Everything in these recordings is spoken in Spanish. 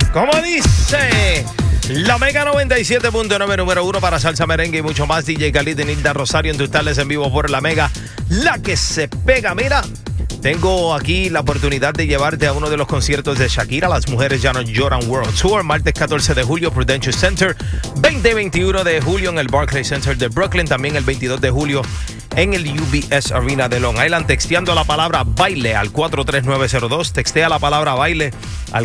Como dice la Mega 97.9, número 1 para salsa, merengue y mucho más. DJ Khalid y Nilda Rosario en tus tardes en vivo por la Mega, la que se pega. Mira, tengo aquí la oportunidad de llevarte a uno de los conciertos de Shakira. Las mujeres ya no lloran World Tour, martes 14 de julio, Prudential Center, 20-21 de julio en el Barclays Center de Brooklyn, también el 22 de julio en el UBS Arena de Long Island. Texteando la palabra baile al 43902. Textea la palabra baile al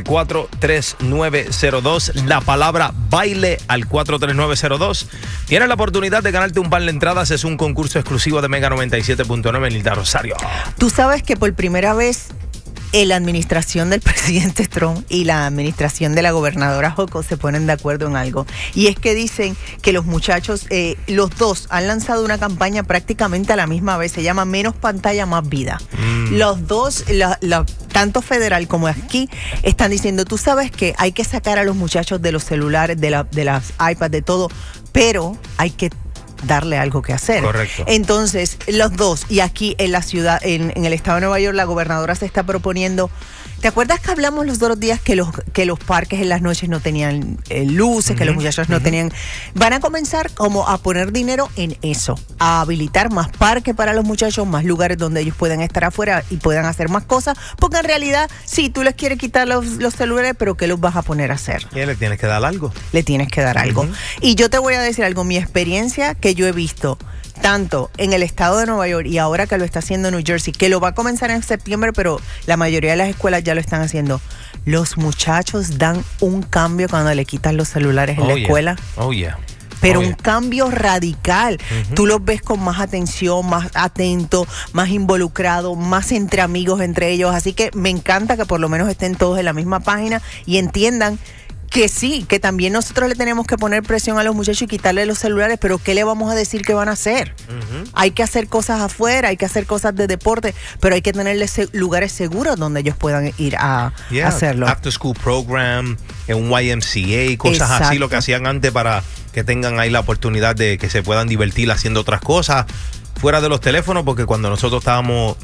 43902. La palabra baile al 43902. Tienes la oportunidad de ganarte un par de entradas. Es un concurso exclusivo de Mega 97.9 en Nilda Rosario. Tú sabes que por primera vez la administración del presidente Trump y la administración de la gobernadora Hochul se ponen de acuerdo en algo. Y es que dicen que los muchachos, los dos, han lanzado una campaña prácticamente a la misma vez. Se llama Menos Pantalla, Más Vida. Los dos, tanto federal como aquí, están diciendo, tú sabes que hay que sacar a los muchachos de los celulares, de las iPads, de todo, pero hay que darle algo que hacer. Correcto. Entonces, los dos, y aquí en la ciudad, en el estado de Nueva York, la gobernadora se está proponiendo. ¿Te acuerdas que hablamos los otros días que los parques en las noches no tenían luces, que los muchachos no tenían? Van a comenzar como a poner dinero en eso, a habilitar más parques para los muchachos, más lugares donde ellos puedan estar afuera y puedan hacer más cosas, porque en realidad, sí, tú les quieres quitar los celulares, pero ¿qué los vas a poner a hacer? Y le tienes que dar algo. Le tienes que dar algo. Y yo te voy a decir algo, mi experiencia que yo he visto tanto en el estado de Nueva York y ahora que lo está haciendo New Jersey, que lo va a comenzar en septiembre, pero la mayoría de las escuelas ya lo están haciendo. Los muchachos dan un cambio cuando le quitan los celulares en la escuela. Oh, yeah. Pero un cambio radical. Tú los ves con más atención, más atento, más involucrado, más entre amigos entre ellos. Así que me encanta que por lo menos estén todos en la misma página y entiendan que sí, que también nosotros le tenemos que poner presión a los muchachos y quitarle los celulares, pero ¿qué le vamos a decir que van a hacer? Hay que hacer cosas afuera, hay que hacer cosas de deporte, pero hay que tenerles lugares seguros donde ellos puedan ir a hacerlo. After school program, un YMCA, cosas así, lo que hacían antes para que tengan ahí la oportunidad de que se puedan divertir haciendo otras cosas fuera de los teléfonos, porque cuando nosotros estábamos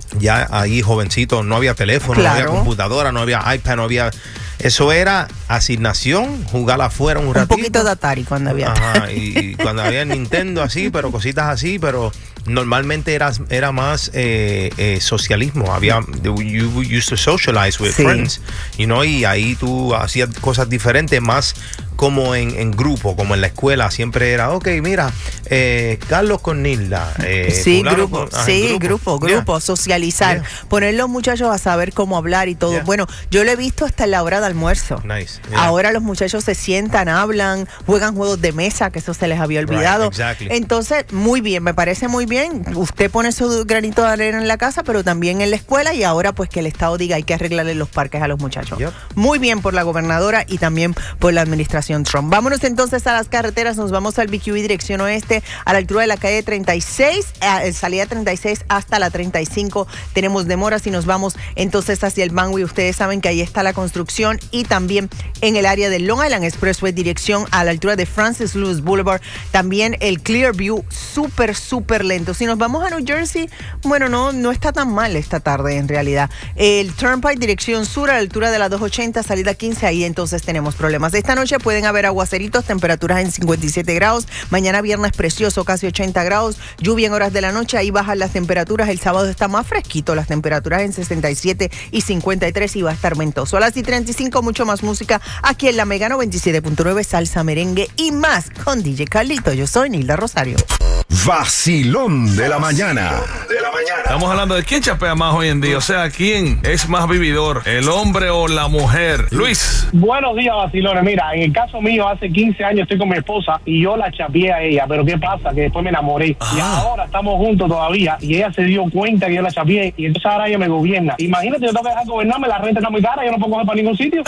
ya ahí jovencitos no había teléfono, no había computadora, no había iPad, no había... Eso era asignación, jugar afuera un ratito. Un poquito de Atari cuando había. Ajá, y cuando había Nintendo así, pero cositas así, pero normalmente era más socialismo. Había, you used to socialize with friends, y ahí tú hacías cosas diferentes, más como en grupo, como en la escuela. Siempre era, ok, mira, Carlos con Nilda. Grupo, socializar. Poner los muchachos a saber cómo hablar y todo. Bueno, yo lo he visto hasta en la hora de almuerzo. Nice. Ahora los muchachos se sientan, hablan, juegan juegos de mesa, que eso se les había olvidado. Entonces, muy bien, me parece muy bien. Usted pone su granito de arena en la casa, pero también en la escuela, y ahora pues que el Estado diga hay que arreglarle los parques a los muchachos. Muy bien por la gobernadora y también por la administración Trump. Vámonos entonces a las carreteras, nos vamos al BQE dirección oeste, a la altura de la calle 36, salida 36 hasta la 35. Tenemos demoras y nos vamos entonces hacia el Manway. Ustedes saben que ahí está la construcción, y también en el área del Long Island Expressway dirección a la altura de Francis Lewis Boulevard, también el Clearview súper lento. Si nos vamos a New Jersey, bueno, no está tan mal esta tarde en realidad. El Turnpike dirección sur a la altura de la 280, salida 15, ahí entonces tenemos problemas. Esta noche pueden haber aguaceritos, temperaturas en 57 grados, mañana viernes precioso, casi 80 grados, lluvia en horas de la noche, ahí bajan las temperaturas, el sábado está más fresquito, las temperaturas en 67 y 53 y va a estar ventoso. A las 35, mucho más música aquí en la Mega 97.9, salsa, merengue y más con DJ Carlito. Yo soy Nilda Rosario. Vacilón de la mañana. Estamos hablando de quién chapea más hoy en día, o sea, quién es más vividor, el hombre o la mujer. Luis. Buenos días, vacilones. Mira, en el caso mío, hace 15 años estoy con mi esposa y yo la chapeé a ella, pero ¿qué pasa? Que después me enamoré. Y ahora estamos juntos todavía y ella se dio cuenta que yo la chapeé y entonces ahora ella me gobierna. Imagínate, yo tengo que dejar gobernarme, la renta está muy cara, yo no puedo coger para ningún sitio.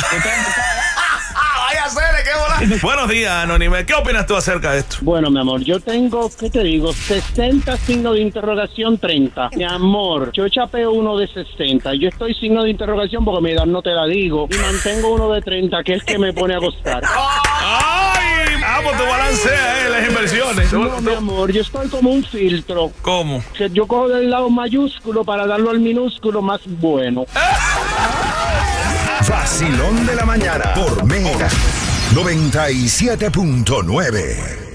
Vaya a ser, qué bola. Buenos días, Anónime. ¿Qué opinas tú acerca de esto? Bueno, mi amor, yo tengo, ¿qué te digo? 60 signos de interrogación, 30. Mi amor, yo chapeo uno de 60. Yo estoy signo de interrogación porque mi edad no te la digo. Y mantengo uno de 30, que es que me pone a costar. ¡Ay! Pues tú balanceas las inversiones. No, mi amor, yo estoy como un filtro. ¿Cómo? Que yo cojo del lado mayúsculo para darlo al minúsculo más bueno. Vacilón de la mañana por Mega 97.9.